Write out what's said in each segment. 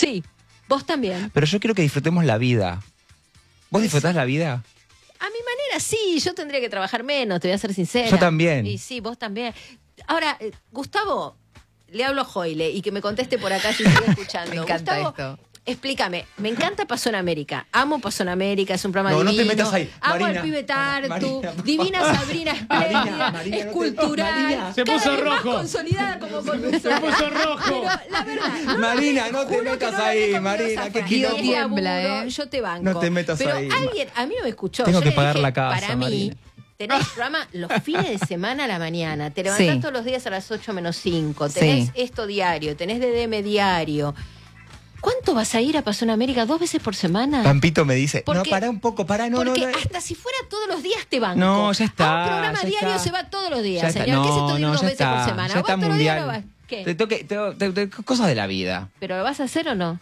Sí, vos también. Pero yo quiero que disfrutemos la vida. ¿Vos disfrutás la vida? A mi manera, sí, yo tendría que trabajar menos, te voy a ser sincera. Yo también. Y sí, vos también. Ahora, Gustavo, le hablo a Joile y que me conteste por acá si sigue escuchando. Me encanta Gustavo, esto. Explícame, me encanta Paso en América, amo Paso en América, es un programa No, no divino. te metas ahí, Amo Marina. al pibe Tartu, Marina, divina Sabrina espléndida, Marina, es no te- cultural, Marina. Se cada puso vez más rojo. consolidada como conductora. Se puso rojo. Pero la verdad, Marina, no te juro que metas no lo ahí, dejo con Marina, Dios qué afuera. quilombo. Es Tiembla, laburo, yo te banco. No te metas pero ahí. alguien, a mí no me escuchó. Tengo Yo que le pagar dije, la casa, para mí, Marina. tenés programa los fines de semana a la mañana. Te levantás Sí. todos los días a las 8 menos 5. Tenés Sí. esto diario, tenés DDM diario. ¿Cuánto vas a ir a Paso en América? ¿2 veces por semana? Pampito me dice, Porque- no, pará un poco, pará, no, Porque no. hasta si fuera todos los días te banco. No, ya está, A un programa ya diario está. se va todos los días, Ya está. señor. ¿Qué es esto No, de ir no, 2 ya veces por está, semana? ya ¿Vos está todos los días no mundial. vas? ¿Qué? Cosas de la vida. ¿Pero lo vas a hacer o no?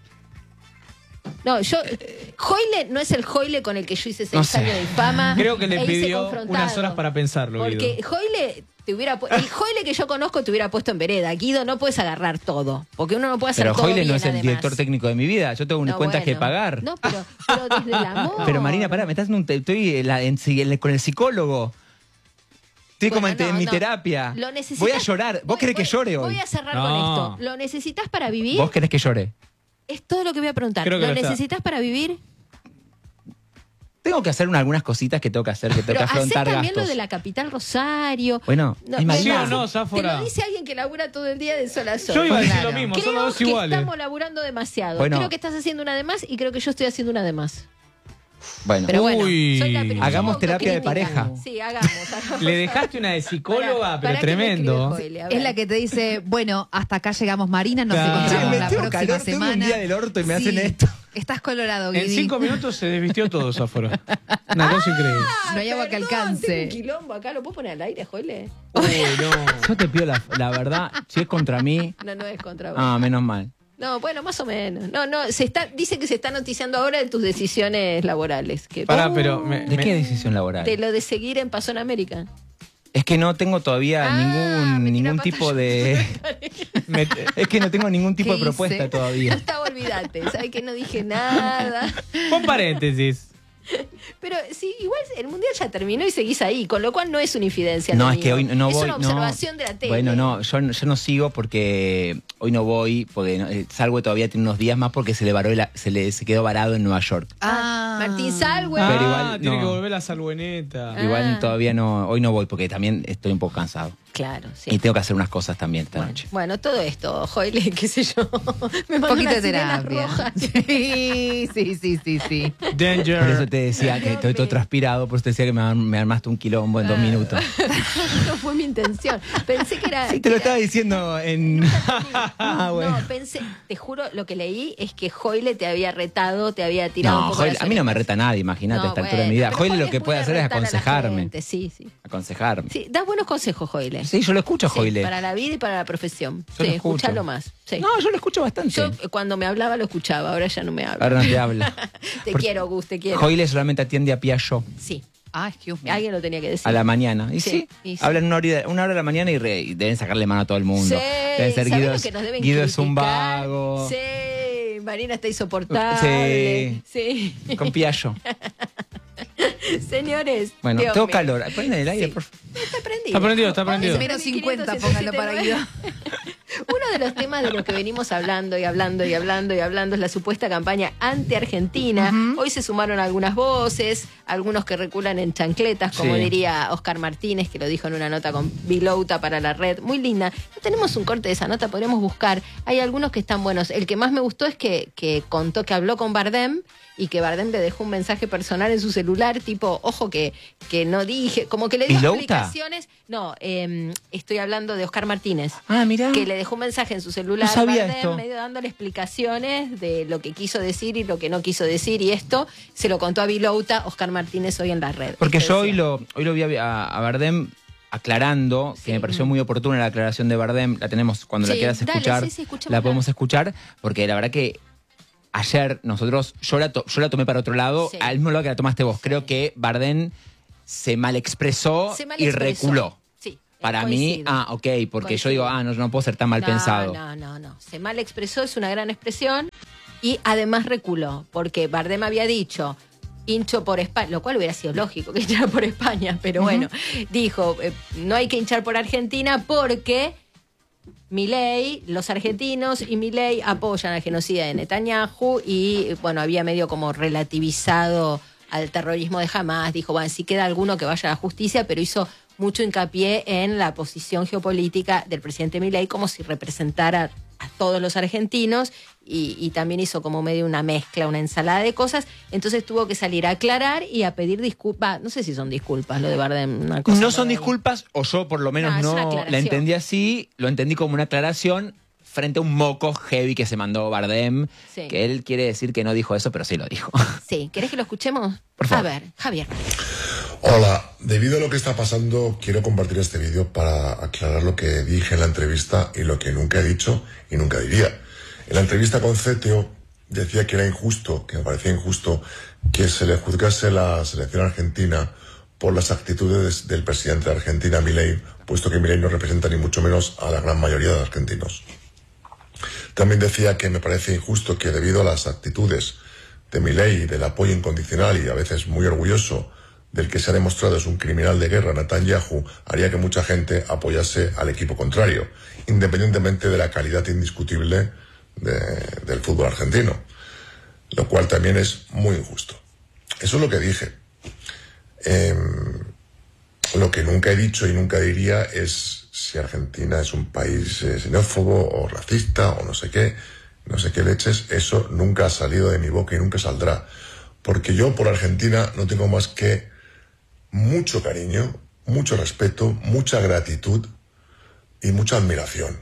No, yo... Joile no es el Joile con el que yo hice 6 No sé. años de fama. Creo que le e hice pidió Confrontado. unas horas para pensarlo, Guido. Porque Joile te hubiera el Joile que yo conozco te hubiera puesto en vereda. Guido, no puedes agarrar todo. Porque uno no puede hacer Pero todo Joile bien, no es el además. director técnico de mi vida. Yo tengo No, cuentas que bueno. pagar. No, pero desde el amor. Pero Marina, pará, me estás dando estoy con el psicólogo. Estoy como Bueno, en mi no. Terapia. Lo necesitas- Voy a llorar. ¿Vos querés que llore hoy? Voy a cerrar No. con esto. ¿Lo necesitas para vivir? ¿Vos querés que llore? Es todo lo que voy a preguntar. Creo que ¿Lo lo está. necesitas para vivir? Tengo que hacer algunas cositas que tengo que hacer, que tengo Pero que hacés afrontar también gastos. lo de la capital Rosario. Bueno, hay más ¿Sí ¿verdad? o no, Sáfora? Te lo dice alguien que labura todo el día de sol a sol. Yo iba a decir Claro. lo mismo, Creo somos dos que iguales. estamos laburando demasiado. Bueno. Creo que estás haciendo una de más y creo que yo estoy haciendo una de más. Bueno, Pero bueno, Uy. soy la primera Hagamos terapia de autocrítica. pareja. Sí, hagamos. Le dejaste una de psicóloga, Pará pero que me tremendo. escribe Joel, a ver. Es la que te dice, bueno, hasta acá llegamos, Marina, nos Claro. encontramos Che, me la tengo próxima calor, tengo semana. un día del orto y me Sí, hacen esto. Estás colorado, En Guidi. 5 minutos se desvistió todo, Sáfora. Una cosa increíble. No hay agua que Perdón, alcance. tengo un quilombo acá. ¿Lo puedo poner al aire, Joel? Uy, no. Yo te pido la verdad, si es contra mí, No es contra vos. menos mal. No, bueno, más o menos. No, dice que se está noticiando ahora de tus decisiones laborales. Que Pará, pero ¿De qué decisión laboral? de lo de seguir en Paso en América. Es que no tengo todavía me tira ningún pata tipo yo. de... Es que no tengo ningún tipo ¿Qué de propuesta hice? todavía. Gustavo, olvídate. ¿Sabes que no dije nada? Pon paréntesis. Pero sí, igual el mundial ya terminó y seguís ahí, con lo cual no es una infidencia. No, lo es que mío. hoy no es voy. una observación de la tele. Bueno, no, yo no sigo porque hoy no voy, porque Salwe todavía tiene unos días más porque se se quedó varado en Nueva York. Martín Salwe. Pero igual, tiene no. que volver la salbueneta. Igual todavía no, hoy no voy porque también estoy un poco cansado. Claro, sí. Y tengo que hacer unas cosas también esta noche. Bueno, todo esto, Joile, qué sé yo. Me Un mandó poquito de unas sirenas terapia. rojas. Sí. Danger. Por eso te decía que estoy todo transpirado, por eso te decía que me armaste un quilombo en 2 minutos. No fue mi intención. Pensé que era. Sí, te lo estaba diciendo en... bueno. No, pensé, te juro, lo que leí es que Joile te había retado, te había tirado un No, poco Joyle, las a mí no me orejas. reta nadie, imagínate, No, a esta altura de mi bueno, vida. pero Joyle Joyle lo que es puede muy hacer es retar a la aconsejarme. gente, Sí. Aconsejarme. Sí, das buenos consejos, Joile. Sí, yo lo escucho, Sí, Joyle. para la vida y para la profesión. Yo lo Sí, escucho. escuchalo más. Sí. No, yo lo escucho bastante. Yo cuando me hablaba lo escuchaba, ahora ya no me habla. Ahora no te habla. Te Porque quiero, Gus, te quiero. Joyle solamente atiende a Piaggio Sí, Excuse me. alguien lo tenía que decir. a la mañana. Y sí, y sí. hablan una hora de la mañana y deben sacarle mano a todo el mundo. Sí, Deben ser ¿sabés Guido, lo que nos deben Guido es un criticar? vago. Sí, Marina está insoportable. Sí. Con Piaggio. Señores. Bueno, Dios tengo mío. calor. Ponen el aire, Sí. por favor. Está prendido. Está prendido, está prendido. Menos 50, póngalo para Guido. Uno de los temas de los que venimos hablando y hablando y hablando y hablando es la supuesta campaña anti-Argentina. Hoy se sumaron algunas voces, algunos que reculan en chancletas, como Sí. diría Oscar Martínez, que lo dijo en una nota con Vilouta para la red. Muy linda. No tenemos un corte de esa nota, podríamos buscar. Hay algunos que están buenos. El que más me gustó es que contó que habló con Bardem y que Bardem le dejó un mensaje personal en su celular, tipo, ojo que no dije, como que le dio ¿Vilouta? explicaciones. No, estoy hablando de Oscar Martínez. Ah, mirá. Que le dejó un mensaje en su celular, No sabía Bardem, esto. medio dándole explicaciones de lo que quiso decir y lo que no quiso decir, y esto se lo contó a Vilouta, Oscar Martínez, hoy en la red. Porque Esto yo decía. hoy lo vi a Bardem aclarando, Sí. que me pareció muy oportuna la aclaración de Bardem. La tenemos cuando Sí, la quieras dale, escuchar. sí, escuchémosla. La podemos escuchar, porque la verdad que ayer nosotros, yo la tomé para otro lado, Sí. al mismo lado que la tomaste vos. Creo que Bardem se malexpresó Se y malexpresó. reculó. Sí, Para mí, coincido. ok, porque yo Coincido. digo, no puedo ser tan mal pensado. No. Se mal expresó, es una gran expresión. Y además reculó, porque Bardem había dicho, hincho por España, lo cual hubiera sido lógico que hinchara por España, pero bueno, dijo, no hay que hinchar por Argentina porque Milei, los argentinos y Milei apoyan al genocida de Netanyahu y bueno, había medio como relativizado al terrorismo de Hamás, dijo, bueno, si queda alguno que vaya a la justicia, pero hizo mucho hincapié en la posición geopolítica del presidente Milei como si representara a todos los argentinos y también hizo como medio una mezcla, una ensalada de cosas, entonces tuvo que salir a aclarar y a pedir disculpas, no sé si son disculpas lo de Bardem, una cosa No son medio- disculpas, o yo por lo menos No, es una no aclaración. la entendí así, lo entendí como una aclaración frente a un moco heavy que se mandó Bardem, Sí. que él quiere decir que no dijo eso, pero sí lo dijo. Sí, ¿querés que lo escuchemos? Por favor. A ver, Javier. Hola, debido a lo que está pasando, quiero compartir este vídeo para aclarar lo que dije en la entrevista y lo que nunca he dicho y nunca diría. En la entrevista con CTO decía que era injusto, que me parecía injusto, que se le juzgase la selección argentina por las actitudes del presidente de Argentina, Milei, puesto que Milei no representa ni mucho menos a la gran mayoría de argentinos. También decía que me parece injusto que debido a las actitudes de Milei, del apoyo incondicional y a veces muy orgulloso del que se ha demostrado es un criminal de guerra, Netanyahu, haría que mucha gente apoyase al equipo contrario, independientemente de la calidad indiscutible del fútbol argentino, lo cual también es muy injusto. Eso es lo que dije. Lo que nunca he dicho y nunca diría es si Argentina es un país xenófobo o racista o no sé qué leches. Eso nunca ha salido de mi boca y nunca saldrá, porque yo por Argentina no tengo más que mucho cariño, mucho respeto, mucha gratitud y mucha admiración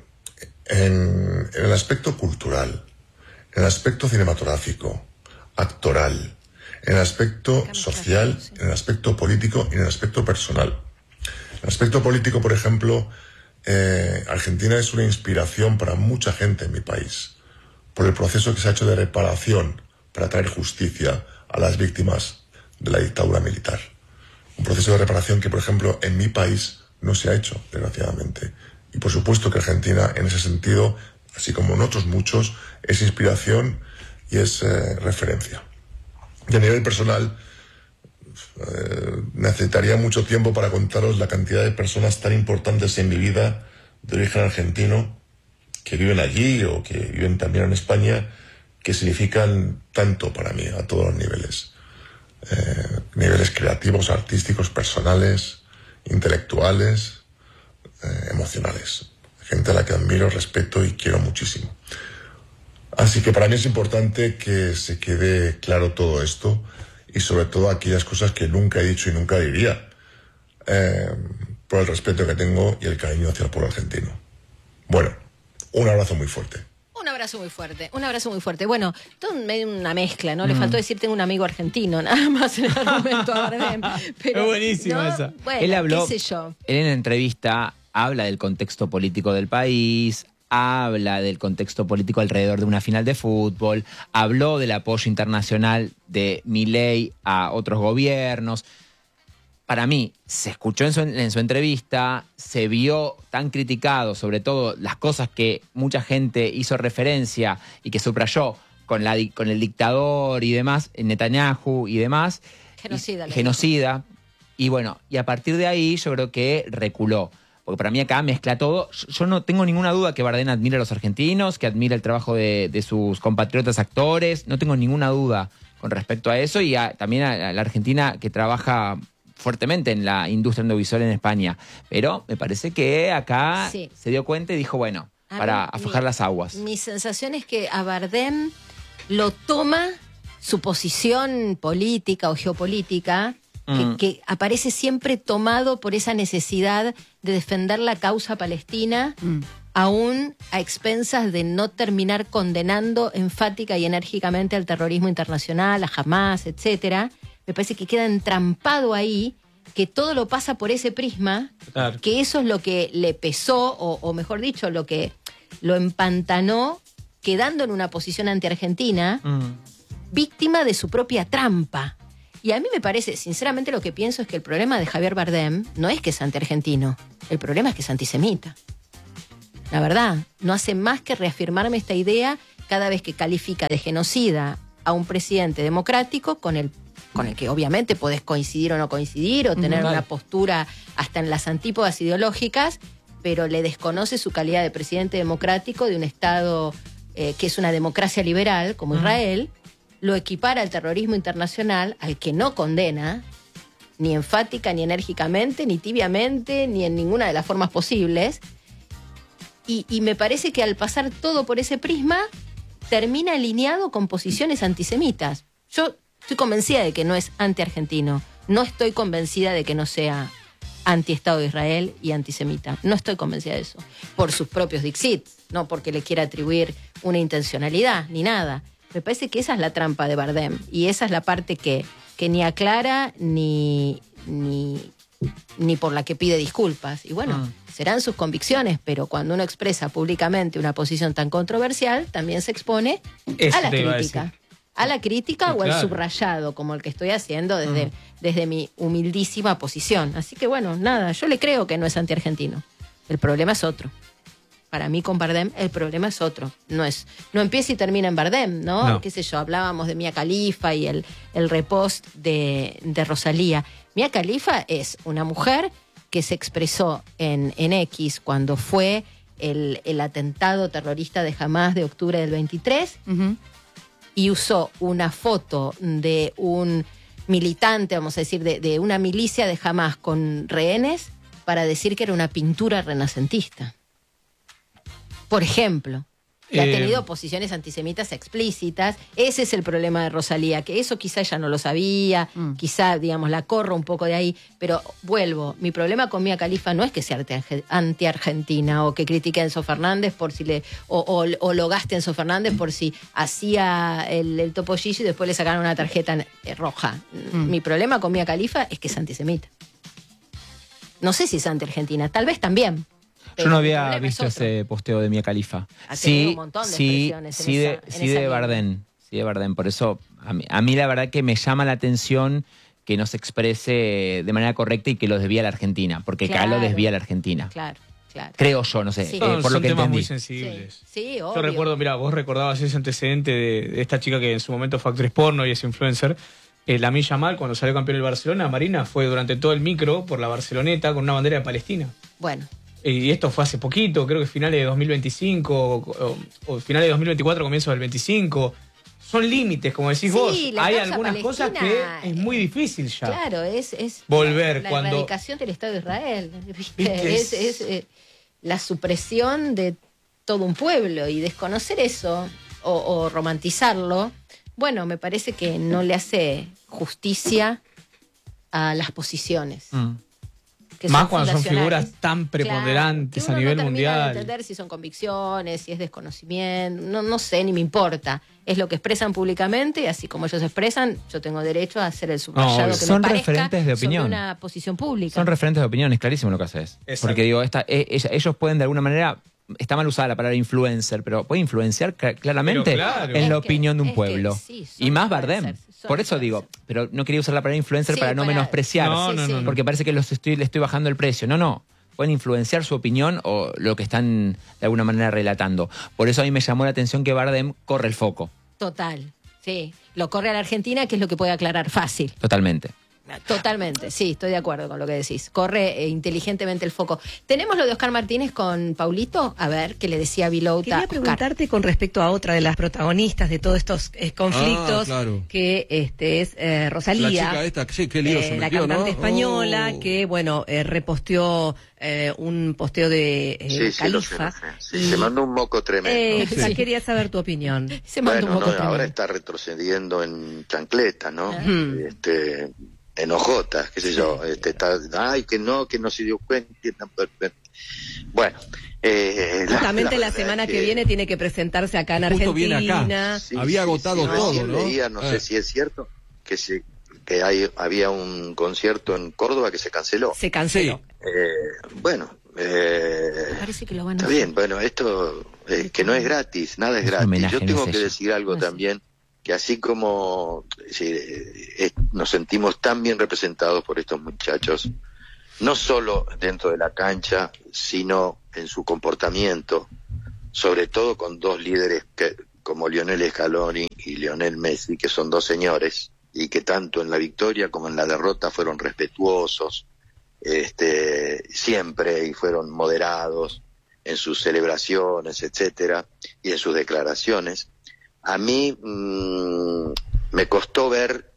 en el aspecto cultural, en el aspecto cinematográfico, actoral, en el aspecto social, en el aspecto político y en el aspecto personal. En el aspecto político, por ejemplo, Argentina es una inspiración para mucha gente en mi país, por el proceso que se ha hecho de reparación para traer justicia a las víctimas de la dictadura militar. Un proceso de reparación que, por ejemplo, en mi país no se ha hecho, desgraciadamente. Y por supuesto que Argentina, en ese sentido, así como en otros muchos, es inspiración y es referencia. Y a nivel personal, necesitaría mucho tiempo para contaros la cantidad de personas tan importantes en mi vida de origen argentino que viven allí o que viven también en España, que significan tanto para mí a todos los niveles. Niveles creativos, artísticos, personales, intelectuales, emocionales. Gente a la que admiro, respeto y quiero muchísimo. Así que para mí es importante que se quede claro todo esto y sobre todo aquellas cosas que nunca he dicho y nunca diría, por el respeto que tengo y el cariño hacia el pueblo argentino. Bueno, un abrazo muy fuerte. Un abrazo muy fuerte, un abrazo muy fuerte. Bueno, todo medio una mezcla, ¿no? Le faltó decir tengo un amigo argentino, nada más en el argumento a Bardem. Pero, Es buenísima ¿no? esa. Bueno, Él habló, qué sé yo. él en la entrevista habla del contexto político del país, habla del contexto político alrededor de una final de fútbol, habló del apoyo internacional de Milei a otros gobiernos. Para mí, se escuchó en su entrevista, se vio tan criticado, sobre todo las cosas que mucha gente hizo referencia y que subrayó con el dictador y demás, Netanyahu y demás. Genocida. Y bueno, y a partir de ahí yo creo que reculó. Porque para mí acá mezcla todo. Yo no tengo ninguna duda que Bardem admira a los argentinos, que admira el trabajo de sus compatriotas actores. No tengo ninguna duda con respecto a eso y también a la Argentina que trabaja fuertemente en la industria audiovisual en España. Pero me parece que acá Sí. se dio cuenta y dijo, bueno, para aflojar las aguas. Mi sensación es que a Bardem lo toma su posición política o geopolítica, que aparece siempre tomado por esa necesidad de defender la causa palestina, aún a expensas de no terminar condenando enfática y enérgicamente al terrorismo internacional, a Hamás, etcétera. Me parece que queda entrampado ahí, que todo lo pasa por ese prisma, Claro. que eso es lo que le pesó, o mejor dicho, lo que lo empantanó, quedando en una posición anti-argentina, víctima de su propia trampa. Y a mí me parece, sinceramente lo que pienso es que el problema de Javier Bardem no es que es anti-argentino, el problema es que es antisemita. La verdad, no hace más que reafirmarme esta idea cada vez que califica de genocida a un presidente democrático con el que obviamente podés coincidir o no coincidir o tener una postura hasta en las antípodas ideológicas, pero le desconoce su calidad de presidente democrático de un Estado que es una democracia liberal como Israel, lo equipara al terrorismo internacional, al que no condena, ni enfática, ni enérgicamente, ni tibiamente, ni en ninguna de las formas posibles. Y me parece que al pasar todo por ese prisma, termina alineado con posiciones antisemitas. Yo estoy convencida de que no es anti-argentino. No estoy convencida de que no sea anti-Estado de Israel y antisemita. No estoy convencida de eso. Por sus propios dixit, no porque le quiera atribuir una intencionalidad, ni nada. Me parece que esa es la trampa de Bardem. Y esa es la parte que ni aclara ni por la que pide disculpas. Y bueno, serán sus convicciones, pero cuando uno expresa públicamente una posición tan controversial, también se expone a la crítica. A la crítica o al subrayado, como el que estoy haciendo desde mi humildísima posición. Así que bueno, nada, yo le creo que no es antiargentino. El problema es otro. Para mí con Bardem el problema es otro. No empieza y termina en Bardem, ¿no? Qué sé yo, hablábamos de Mia Khalifa y el repost de Rosalía. Mia Khalifa es una mujer que se expresó en X cuando fue el atentado terrorista de Hamás de octubre del 23 y usó una foto de un militante, vamos a decir, de una milicia de Hamás con rehenes para decir que era una pintura renacentista. Por ejemplo, que ha tenido posiciones antisemitas explícitas. Ese es el problema de Rosalía, que eso quizá ella no lo sabía, quizá, digamos, la corro un poco de ahí, pero vuelvo, mi problema con Mia Khalifa no es que sea anti-argentina o que critique a Enzo Fernández por si o lo gaste Enzo Fernández por si hacía el topollillo y después le sacaron una tarjeta roja. Mi problema con Mia Khalifa es que es antisemita. No sé si es anti-argentina, tal vez también. Yo no había visto ese posteo de Mia Khalifa. Ha tenido un montón de expresiones en esa Bardem. Sí, de Bardem. Por eso, a mí la verdad que me llama la atención que no se exprese de manera correcta y que lo desvía a la Argentina. Porque acá lo desvía a la Argentina. Claro. Creo yo, no sé. Sí. Por Son lo que temas entendí. muy sensibles. Sí, obvio. Yo recuerdo, mira, vos recordabas ese antecedente de esta chica que en su momento fue actriz porno y es influencer. Lamine Yamal, cuando salió campeón del Barcelona, Marina fue durante todo el micro por la Barceloneta con una bandera de Palestina. Bueno. Y esto fue hace poquito, creo que finales de 2025 o finales de 2024, comienzo del 25. Son límites, como decís vos. Hay algunas cosas que es muy difícil ya. Claro, es volver la cuando erradicación del Estado de Israel. Es la supresión de todo un pueblo y desconocer eso o romantizarlo, bueno, me parece que no le hace justicia a las posiciones. Más cuando son figuras tan preponderantes, claro, a nivel no mundial. De entender si son convicciones, si es desconocimiento, no sé, ni me importa. Es lo que expresan públicamente y así como ellos expresan, yo tengo derecho a hacer el subrayado que son me parezca referentes de opinión. sobre una posición pública. Son referentes de opinión, es clarísimo lo que haces. Porque digo, ellos pueden de alguna manera, está mal usada la palabra influencer, pero puede influenciar claramente en la opinión de un pueblo. Sí, y más Bardem. Por eso digo, pero no quería usar la palabra influencer para no menospreciar, No. porque parece que le estoy bajando el precio. No. Pueden influenciar su opinión o lo que están de alguna manera relatando. Por eso a mí me llamó la atención que Bardem corre el foco. Total, sí. Lo corre a la Argentina, que es lo que puede aclarar fácil. Totalmente. Totalmente, sí, estoy de acuerdo con lo que decís. Corre inteligentemente el foco. Tenemos lo de Oscar Martínez con Paulito. A ver, ¿qué le decía Vilouta? Quería preguntarte con respecto a otra de las protagonistas de todos estos conflictos, que es Rosalía. La chica esta, sí, qué lío se la metió, cantante ¿no? española, que, bueno, reposteó un posteo de Khalifa. Se mandó un moco tremendo. Quería saber tu opinión. Se mandó un moco tremendo. Ahora está retrocediendo en chancleta, ¿no? En ojotas, qué sé yo, que no se dio cuenta. Bueno, justamente la semana que viene tiene que presentarse acá en Justo Argentina. viene acá. Había agotado todo, ¿no? Leía, no sé si es cierto, que había un concierto en Córdoba que se canceló. Se canceló. Parece que lo van a está hacer. bien, bueno, esto que no es gratis, nada es gratis. Yo tengo que decir algo también, que así como nos sentimos tan bien representados por estos muchachos, no solo dentro de la cancha, sino en su comportamiento, sobre todo con dos líderes como Lionel Scaloni y Lionel Messi, que son dos señores, y que tanto en la victoria como en la derrota fueron respetuosos, siempre, y fueron moderados en sus celebraciones, etcétera, y en sus declaraciones. A mí me costó ver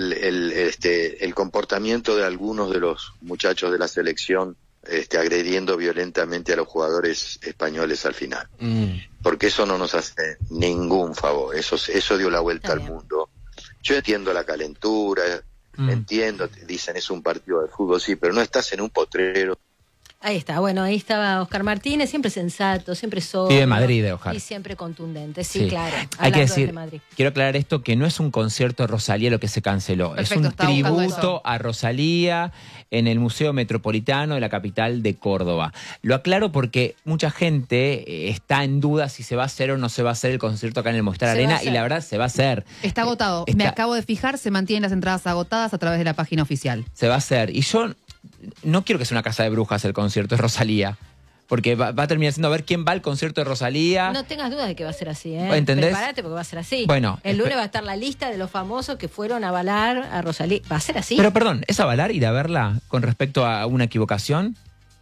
el comportamiento de algunos de los muchachos de la selección agrediendo violentamente a los jugadores españoles al final, porque eso no nos hace ningún favor. Eso dio la vuelta al mundo. Yo entiendo la calentura, entiendo, dicen es un partido de fútbol, sí, pero no estás en un potrero. Ahí está, bueno, ahí estaba Oscar Martínez, siempre sensato, siempre sobrio. Y de Madrid, Oscar. Y siempre contundente, sí, claro. Hay que decir, quiero aclarar esto, que no es un concierto de Rosalía lo que se canceló. Perfecto, es un tributo a Rosalía en el Museo Metropolitano de la capital de Córdoba. Lo aclaro porque mucha gente está en duda si se va a hacer o no se va a hacer el concierto acá en el Movistar Arena, y la verdad se va a hacer. Está agotado. Me acabo de fijar, se mantienen las entradas agotadas a través de la página oficial. Se va a hacer. Y yo no quiero que sea una casa de brujas el concierto de Rosalía, porque va a terminar siendo a ver quién va al concierto de Rosalía. No tengas dudas de que va a ser así, ¿eh? ¿Entendés? Prepárate porque va a ser así. Bueno, el lunes va a estar la lista de los famosos que fueron a avalar a Rosalía. Va a ser así. Pero perdón, ¿es avalar ir a verla con respecto a una equivocación?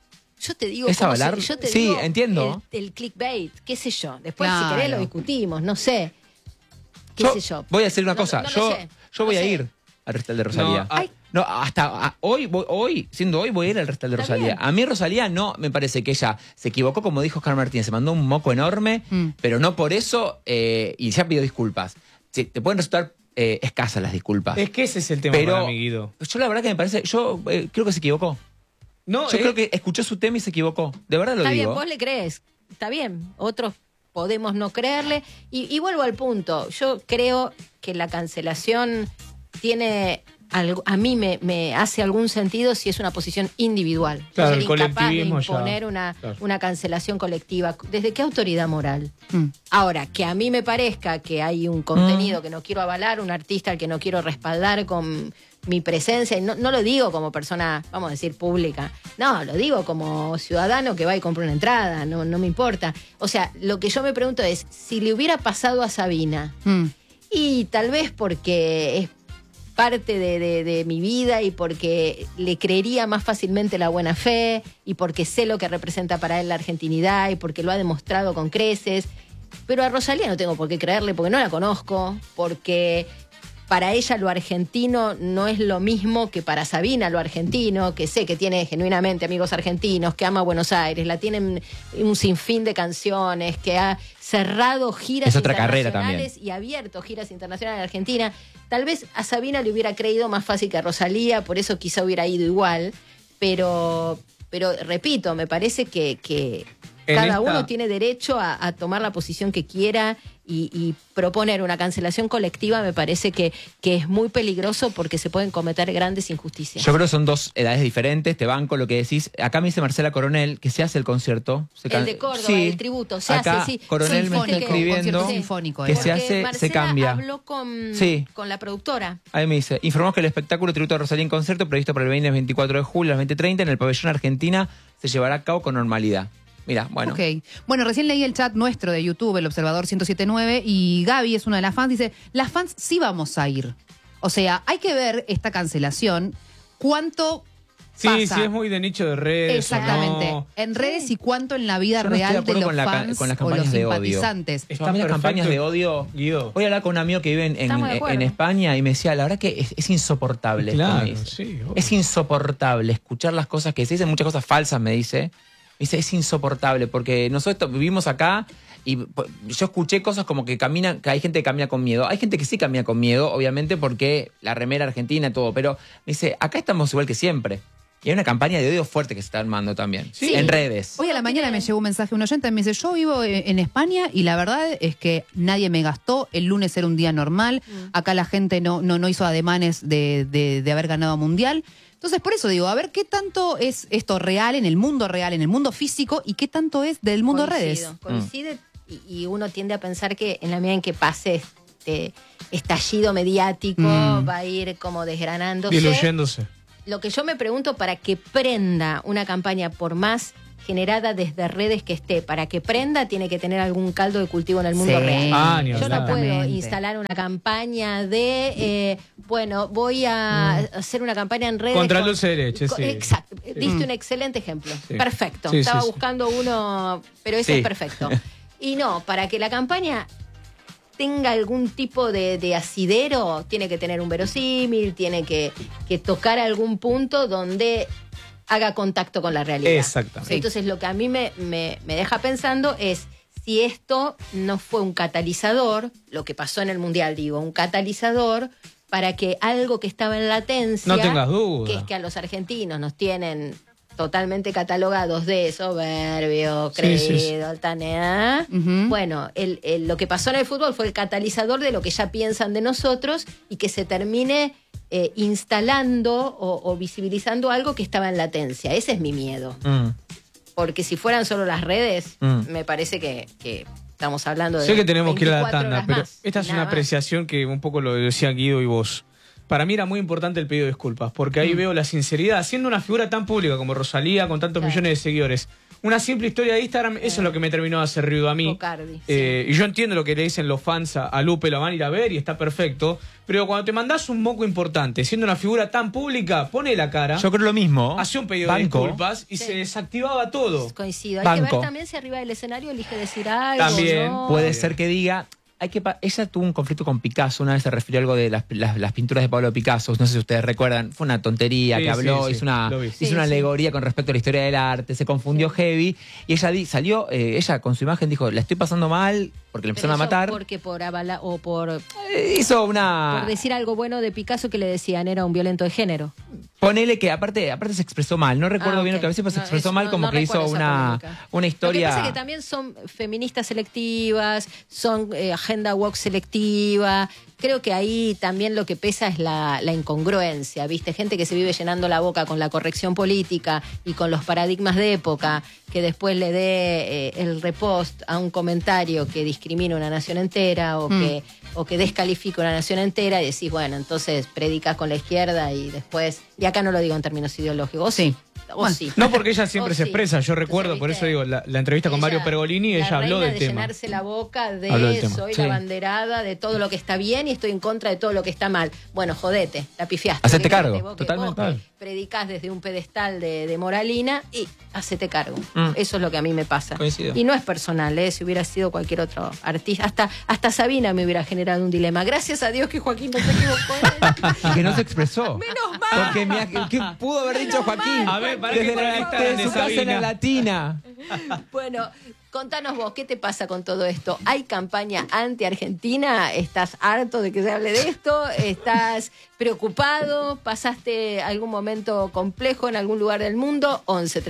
Yo te digo, ¿es avalar? Yo te sí, digo entiendo. El clickbait, qué sé yo. Después, si querés, lo discutimos, no sé. ¿Qué sé yo? Voy a decir una cosa. Yo voy a ir al recital de Rosalía. No, hasta hoy voy a ir al recital de Rosalía. A mí Rosalía no, me parece que ella se equivocó, como dijo Oscar Martínez, se mandó un moco enorme, pero no por eso, y ya pidió disculpas. Te pueden resultar escasas las disculpas. Es que ese es el tema para mí, Guido. Yo la verdad que me parece, creo que se equivocó. Yo creo que escuchó su tema y se equivocó. De verdad lo digo. Está bien, vos le crees. Está bien. Otros podemos no creerle. Y vuelvo al punto. Yo creo que la cancelación tiene... a mí me hace algún sentido si es una posición individual. Claro, el colectivismo incapaz de imponer una cancelación colectiva. ¿Desde qué autoridad moral? Ahora, que a mí me parezca que hay un contenido que no quiero avalar, un artista al que no quiero respaldar con mi presencia, y no lo digo como persona, vamos a decir, pública, no, lo digo como ciudadano que va y compra una entrada, no me importa. O sea, lo que yo me pregunto es, si le hubiera pasado a Sabina, y tal vez porque es parte de mi vida y porque le creería más fácilmente la buena fe y porque sé lo que representa para él la argentinidad y porque lo ha demostrado con creces. Pero a Rosalía no tengo por qué creerle porque no la conozco, porque para ella lo argentino no es lo mismo que para Sabina lo argentino, que sé que tiene genuinamente amigos argentinos, que ama Buenos Aires, la tienen un sinfín de canciones, que ha cerrado giras internacionales y abierto giras internacionales en Argentina. Tal vez a Sabina le hubiera creído más fácil que a Rosalía, por eso quizá hubiera ido igual, pero repito, me parece que cada uno tiene derecho a tomar la posición que quiera y proponer una cancelación colectiva me parece que es muy peligroso porque se pueden cometer grandes injusticias. Yo creo que son dos edades diferentes, te banco lo que decís. Acá me dice Marcela Coronel que se hace el concierto. El de Córdoba, el tributo, se acá hace, sí. Coronel me está escribiendo sinfónico, que se hace, Marcela se cambia. Habló con la productora. Ahí me dice, informamos que el espectáculo Tributo a Rosalía en concierto previsto para el 20 y 24 de julio a las 20:30 en el pabellón Argentina se llevará a cabo con normalidad. Mira, bueno. Ok. Bueno, recién leí el chat nuestro de YouTube, el Observador 1079, y Gaby es una de las fans, dice, las fans sí vamos a ir. O sea, hay que ver esta cancelación, cuánto pasa. Sí, es muy de nicho de redes. Exactamente. No. En redes y cuánto en la vida Yo no real estoy de los fans con las o los campañas de odio. simpatizantes. A mí las campañas de odio... Guido. Voy a hablar con un amigo que vive en España y me decía, la verdad que es insoportable. Claro, sí. Es insoportable escuchar las cosas que se dicen, muchas cosas falsas, me dice. Dice, es insoportable porque nosotros vivimos acá y yo escuché cosas como que hay gente que camina con miedo. Hay gente que sí camina con miedo, obviamente, porque la remera argentina y todo, pero me dice, acá estamos igual que siempre. Y hay una campaña de odio fuerte que se está armando también, en redes. Hoy a la mañana me llegó un mensaje de un oyente y me dice, yo vivo en España y la verdad es que nadie me gastó, el lunes era un día normal, acá la gente no hizo ademanes de haber ganado mundial. Entonces, por eso digo, a ver qué tanto es esto real, en el mundo físico, y qué tanto es del mundo redes. Coincide, y uno tiende a pensar que en la medida en que pase este estallido mediático, va a ir como desgranándose. Diluyéndose. Lo que yo me pregunto, para que prenda una campaña, por más generada desde redes que esté. Para que prenda, tiene que tener algún caldo de cultivo en el mundo real. Yo no puedo instalar una campaña de, voy a hacer una campaña en redes. Contra el dulce de leche, sí. Exacto. Diste un excelente ejemplo. Sí. Perfecto. Estaba buscando uno, pero ese es perfecto. Y no, para que la campaña tenga algún tipo de asidero, tiene que tener un verosímil, tiene que tocar algún punto donde haga contacto con la realidad. Exactamente. Entonces lo que a mí me deja pensando es si esto no fue un catalizador, lo que pasó en el Mundial, un catalizador para que algo que estaba en latencia, no tengas duda, que es que a los argentinos nos tienen totalmente catalogados de soberbio, creído, altanea. Bueno, lo que pasó en el fútbol fue el catalizador de lo que ya piensan de nosotros y que se termine instalando o visibilizando algo que estaba en latencia. Ese es mi miedo. Porque si fueran solo las redes, me parece que estamos hablando de... Sé que tenemos que ir a la tanda, pero esta es una apreciación que un poco lo decía Guido y vos. Para mí era muy importante el pedido de disculpas, porque ahí veo la sinceridad. Siendo una figura tan pública como Rosalía, con tantos millones de seguidores, una simple historia de Instagram, eso es lo que me terminó de hacer ruido a mí. Bocardi, y yo entiendo lo que le dicen los fans a Lupe, lo van a ir a ver y está perfecto. Pero cuando te mandás un moco importante, siendo una figura tan pública, pone la cara. Yo creo lo mismo. Hacía un pedido de disculpas y se desactivaba todo. Coincido. Hay que ver también si arriba del escenario elige decir algo. También. ¿No? Puede ser que diga... ella tuvo un conflicto con Picasso, una vez se refirió a algo de las pinturas de Pablo Picasso, no sé si ustedes recuerdan, fue una tontería que habló, hizo una alegoría con respecto a la historia del arte, se confundió heavy, y ella salió, ella con su imagen dijo, la estoy pasando mal, porque le empezaron a matar. Porque por avala o por... hizo una... Por decir algo bueno de Picasso que le decían, era un violento de género. Ponele que aparte se expresó mal, no recuerdo bien lo que a veces se expresó mal, como que hizo una historia... Lo que pasa es que también son feministas selectivas, son agenda woke selectiva. Creo que ahí también lo que pesa es la incongruencia, ¿viste? Gente que se vive llenando la boca con la corrección política y con los paradigmas de época, que después le dé el repost a un comentario que discrimina una nación entera o que descalifica una nación entera y decís, bueno, entonces predicas con la izquierda y después... Y acá no lo digo en términos ideológicos. Sí. No, porque ella siempre se expresa, yo recuerdo, entonces, por eso digo, la entrevista con Mario Pergolini, ella habló del tema. Llenarse la boca de soy la banderada de todo lo que está bien y estoy en contra de todo lo que está mal. Bueno, jodete, la pifiaste. Hacete cargo, totalmente. Vos predicás desde un pedestal de moralina y hacete cargo. Eso es lo que a mí me pasa. Coincido. Y no es personal, si hubiera sido cualquier otro artista. Hasta Sabina me hubiera generado un dilema. Gracias a Dios que Joaquín no se equivocó. Que no se expresó. Menos mal. Porque ¿qué pudo haber dicho Joaquín? A ver, para que desde su casa en la Latina. Bueno, contanos vos, ¿qué te pasa con todo esto? ¿Hay campaña anti-Argentina? ¿Estás harto de que se hable de esto? ¿Estás preocupado? ¿Pasaste algún momento complejo en algún lugar del mundo? 11